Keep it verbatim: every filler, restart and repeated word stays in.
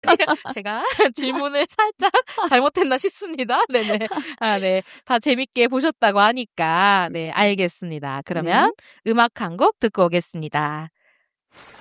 제가 질문을 살짝 잘못했나 싶습니다. 네네. 아, 네. 다 재밌게 보셨다고 하니까. 네, 알겠습니다. 그러면 네. 음악 한 곡 듣고 오겠습니다.